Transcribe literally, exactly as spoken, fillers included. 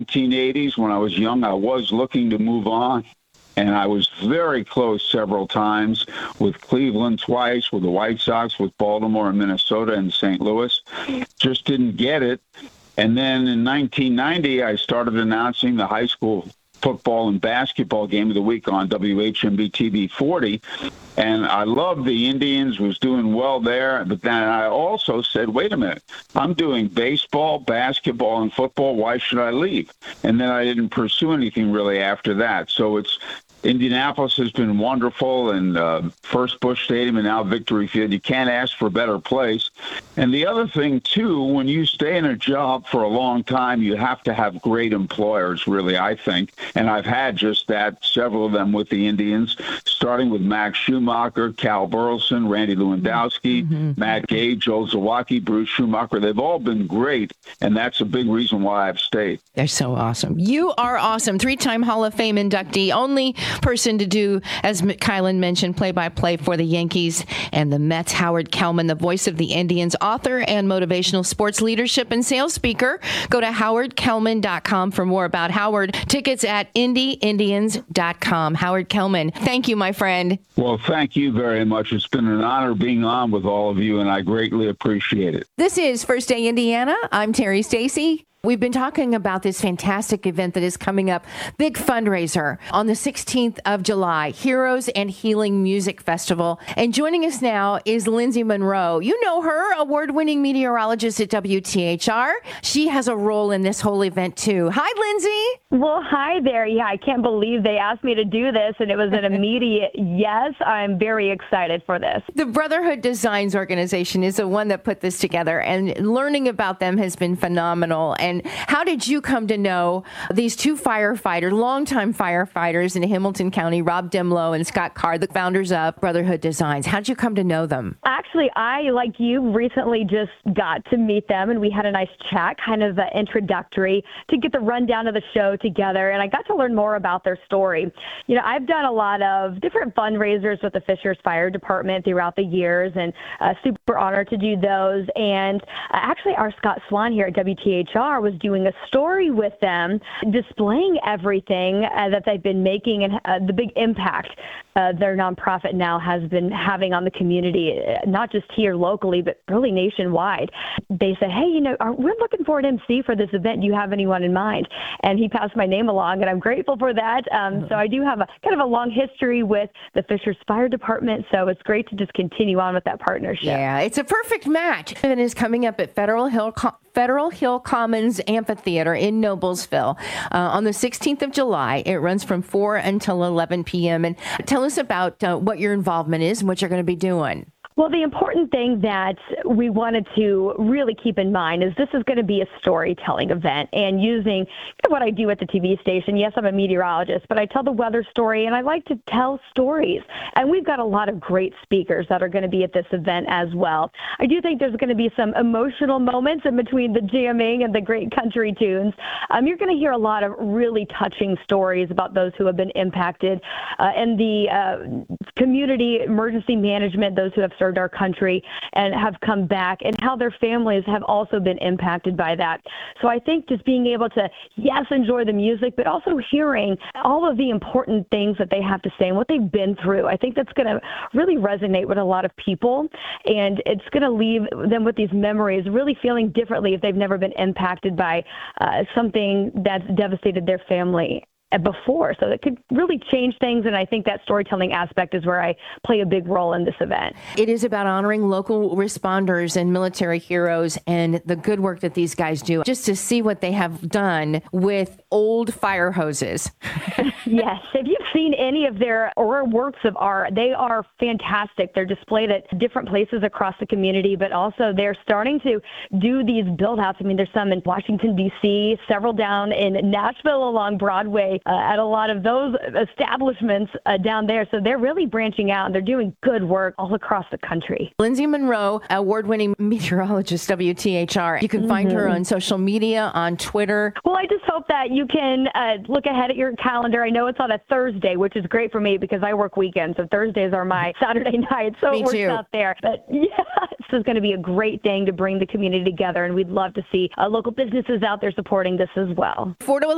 nineteen eighties, when I was young, I was looking to move on. And I was very close several times with Cleveland twice, with the White Sox, with Baltimore and Minnesota and Saint Louis. Just didn't get it. And then in nineteen ninety, I started announcing the high school football and basketball game of the week on W H M B T V forty. And I loved the Indians, was doing well there. But then I also said, wait a minute, I'm doing baseball, basketball, and football. Why should I leave? And then I didn't pursue anything really after that. So it's Indianapolis has been wonderful, and uh, First Bush Stadium and now Victory Field. You can't ask for a better place. And the other thing, too, when you stay in a job for a long time, you have to have great employers, really, I think. And I've had just that, several of them with the Indians, starting with Max Schumacher, Cal Burleson, Randy Lewandowski, mm-hmm. Matt Gay, Joe Zawacki, Bruce Schumacher. They've all been great, and that's a big reason why I've stayed. They're so awesome. You are awesome. Three-time Hall of Fame inductee, only person to do, as Kylan mentioned, play-by-play for the Yankees and the Mets. Howard Kellman, the voice of the Indians, author and motivational sports leadership and sales speaker. Go to howard kellman dot com for more about Howard. Tickets at indy indians dot com. Howard Kellman, thank you, my friend. Well, thank you very much. It's been an honor being on with all of you, and I greatly appreciate it. This is First Day Indiana. I'm Terry Stacy. We've been talking about this fantastic event that is coming up, big fundraiser on the sixteenth of July, Heroes and Healing Music Festival. And joining us now is Lindsay Monroe. You know her, award-winning meteorologist at W T H R. She has a role in this whole event, too. Hi, Lindsay. Well, hi there. Yeah, I can't believe they asked me to do this, and it was an immediate yes. I'm very excited for this. The Brotherhood Designs organization is the one that put this together, and learning about them has been phenomenal. And how did you come to know these two firefighters, longtime firefighters in Hamilton County, Rob Dimlow and Scott Carr, the founders of Brotherhood Designs? How did you come to know them? Actually, I, like you, recently just got to meet them, and we had a nice chat, kind of uh, introductory, to get the rundown of the show together, and I got to learn more about their story. You know, I've done a lot of different fundraisers with the Fishers Fire Department throughout the years, and uh, super honored to do those. And uh, actually, our Scott Swan here at W T H R was doing a story with them, displaying everything uh, that they've been making and uh, the big impact uh, their nonprofit now has been having on the community, not just here locally, but really nationwide. They said, hey, you know, are, we're looking for an M C for this event. Do you have anyone in mind? And he passed my name along, and I'm grateful for that. Um, so I do have a kind of a long history with the Fishers Fire Department, so it's great to just continue on with that partnership. Yeah, it's a perfect match. It is coming up at Federal Hill Co- Federal Hill Commons Amphitheater in Noblesville uh, on the sixteenth of July. It runs from four until eleven p.m. And tell us about uh, what your involvement is and what you're going to be doing. Well, the important thing that we wanted to really keep in mind is this is going to be a storytelling event, and using what I do at the T V station. Yes, I'm a meteorologist, but I tell the weather story, and I like to tell stories. And we've got a lot of great speakers that are going to be at this event as well. I do think there's going to be some emotional moments in between the jamming and the great country tunes. Um, you're going to hear a lot of really touching stories about those who have been impacted uh, and the uh, community emergency management, those who have served our country and have come back, and how their families have also been impacted by that. So I think just being able to, yes, enjoy the music, but also hearing all of the important things that they have to say and what they've been through, I think that's going to really resonate with a lot of people, and it's going to leave them with these memories really feeling differently if they've never been impacted by uh, something that's devastated their family before. So it could really change things, and I think that storytelling aspect is where I play a big role in this event. It is about honoring local responders and military heroes and the good work that these guys do, just to see what they have done with old fire hoses. Yes. If you've seen any of their or works of art, they are fantastic. They're displayed at different places across the community, but also they're starting to do these build-outs. I mean, there's some in Washington, D C, several down in Nashville along Broadway, Uh, at a lot of those establishments uh, down there. So they're really branching out, and they're doing good work all across the country. Lindsay Monroe, award-winning meteorologist, W T H R. You can mm-hmm. find her on social media, on Twitter. Well, I just hope that you can uh, look ahead at your calendar. I know it's on a Thursday, which is great for me because I work weekends, so Thursdays are my Saturday night, so me it works too. out there. But yeah, this is going to be a great thing to bring the community together, and we'd love to see uh, local businesses out there supporting this as well. four to